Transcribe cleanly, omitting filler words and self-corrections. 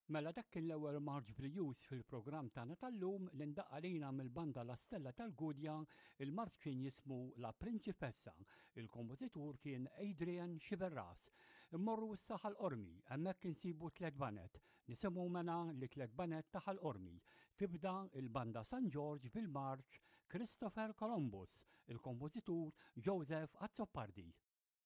Mela dak kien l-ewwel March Blues fil-programm tagħna tal-lum li ndaq għalina mill-banda La Stella tal-Gudja, il-Mart kien jismu La Prinċipessa, il-kompożitur kien Adrian Xiberras. Immorru issa ħal-Qormi, hemmhekk insibu tliet banet, nisimgħu mena li tliet banet ta' ħal-Qormi. Tibda il-banda San George bil-March Christopher Columbus, il-kompożitur Joseph Azzopardi.